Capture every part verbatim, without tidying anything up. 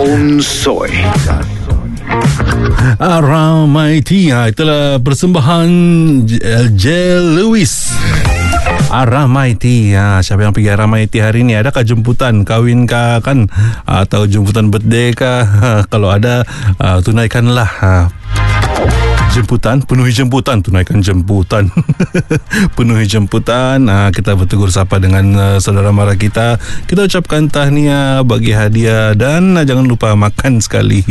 Daun Soy. Aramaiti, itulah persembahan J. Lewis. Aramaiti, ha, siapa yang pergi Aramaiti hari ni? Adakah jemputan kahwin kah kan? Atau jemputan birthday kah? Ha, kalau ada, uh, tunaikanlah. Ha. Jemputan, penuhi jemputan, tunaikan jemputan. Penuhi jemputan. Ha, kita bertegur sapa dengan uh, saudara mara kita. Kita ucapkan tahniah, bagi hadiah dan uh, jangan lupa makan sekali.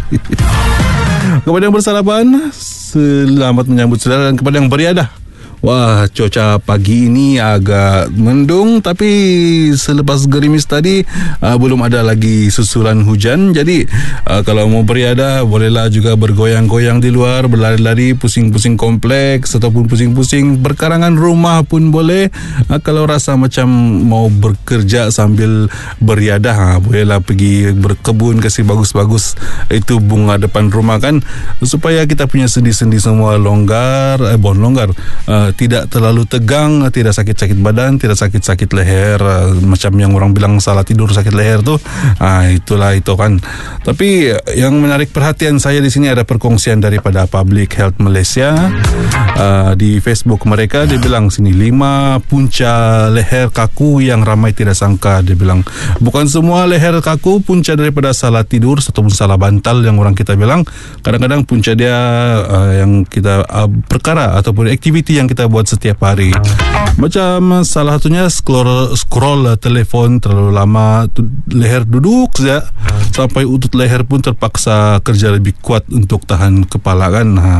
Kepada yang bersarapan, selamat menyambut saudara, dan kepada yang beriadah, wah, cuaca pagi ini agak mendung, tapi selepas gerimis tadi uh, belum ada lagi susulan hujan. Jadi uh, kalau mau beriadah, bolehlah juga bergoyang-goyang di luar, berlari-lari, pusing-pusing kompleks ataupun pusing-pusing berkarangan rumah pun boleh. Uh, kalau rasa macam mau bekerja sambil beriadah, uh, bolehlah pergi berkebun, kasih bagus-bagus itu bunga depan rumah kan, supaya kita punya sendi-sendi semua longgar, eh, bon longgar. Uh, tidak terlalu tegang, tidak sakit-sakit badan, tidak sakit-sakit leher, uh, macam yang orang bilang salah tidur sakit leher tu. Ah, itulah itu kan. Tapi yang menarik perhatian saya di sini ada perkongsian daripada Public Health Malaysia. Uh, di Facebook mereka dia bilang sini lima punca leher kaku yang ramai tidak sangka. Dia bilang bukan semua leher kaku punca daripada salah tidur ataupun salah bantal yang orang kita bilang. Kadang-kadang punca dia uh, yang kita uh, perkara ataupun aktiviti yang kita buat setiap hari. Macam salah satunya scroll, scroll telefon terlalu lama, tu, leher duduk saja sampai utut leher pun terpaksa kerja lebih kuat untuk tahan kepala kan. Ha.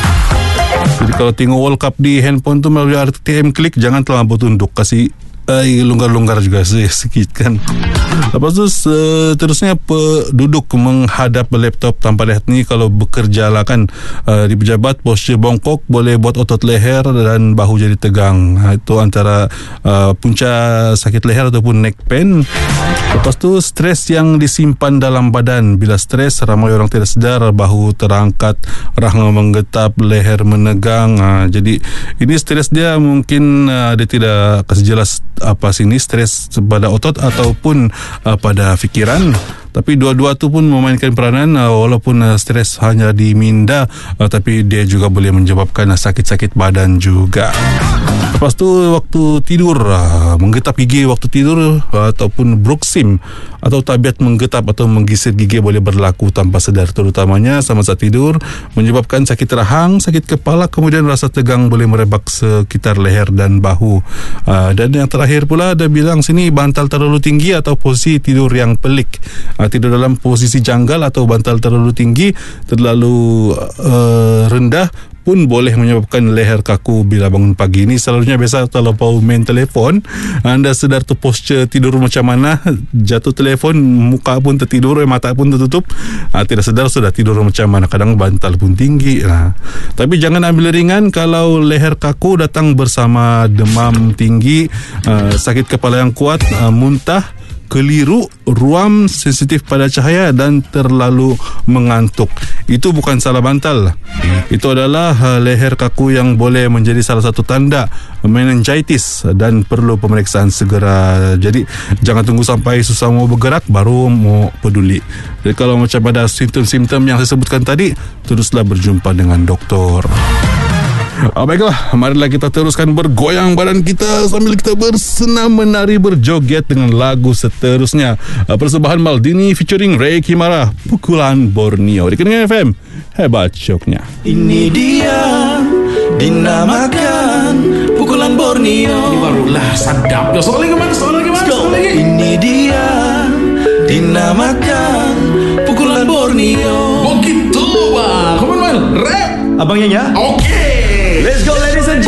Jadi kalau tengok World Cup di handphone tu melalui R T M klik, jangan terlalu tunduk, kasih Ay, longgar-longgar juga sikit kan. Lepas tu seterusnya duduk menghadap laptop tanpa lihat ni, kalau bekerja lah kan, uh, di pejabat postur bongkok boleh buat otot leher dan bahu jadi tegang. Ha, itu antara uh, punca sakit leher ataupun neck pain. Lepas tu stres yang disimpan dalam badan. Bila stres, ramai orang tidak sedar, bahu terangkat, rahang menggetap, leher menegang. Ha, jadi ini stres dia mungkin uh, dia tidak kasih jelas apa sini stres pada otot ataupun uh, pada fikiran. Tapi dua-dua tu pun memainkan peranan, uh, walaupun uh, stres hanya di minda, uh, tapi dia juga boleh menyebabkan uh, sakit-sakit badan juga. Lepas tu waktu tidur, uh, menggetap gigi waktu tidur uh, ataupun bruxism atau tabiat menggetap atau menggisir gigi boleh berlaku tanpa sedar, terutamanya sama saat tidur, menyebabkan sakit rahang, sakit kepala, kemudian rasa tegang boleh merebak sekitar leher dan bahu. Uh, dan yang terakhir pula ada bilang sini bantal terlalu tinggi atau posisi tidur yang pelik. Uh, tidur dalam posisi janggal atau bantal terlalu tinggi, terlalu uh, rendah pun boleh menyebabkan leher kaku bila bangun pagi. Ini selalunya biasa kalau mau main telefon, anda sedar tu posture tidur macam mana, jatuh telefon, muka pun tertidur, mata pun tertutup, ha, tidak sedar sudah tidur macam mana, kadang bantal pun tinggi. Ha. Tapi jangan ambil ringan kalau leher kaku datang bersama demam tinggi, uh, sakit kepala yang kuat, uh, muntah, keliru, ruam, sensitif pada cahaya dan terlalu mengantuk. Itu bukan salah bantal. Itu adalah uh, leher kaku yang boleh menjadi salah satu tanda meningitis dan perlu pemeriksaan segera. Jadi jangan tunggu sampai susah mau bergerak baru mau peduli. Jadi kalau macam ada simptom-simptom yang saya sebutkan tadi, teruslah berjumpa dengan doktor. Oh, baiklah, marilah kita teruskan bergoyang badan kita sambil kita bersenam menari berjoget dengan lagu seterusnya. Persembahan Maldini featuring Ray Kimara, Pukulan Borneo di Keningau F M. Hebat syoknya. Ini dia dinamakan Pukulan Borneo. Ini barulah sadap. Ya, soal lagi mana? Soal lagi mana? Soal lagi. Ini dia dinamakan Pukulan Borneo. Begitu, bang. Come on, man. Rap. Abang Yanya. Okay. Let's go.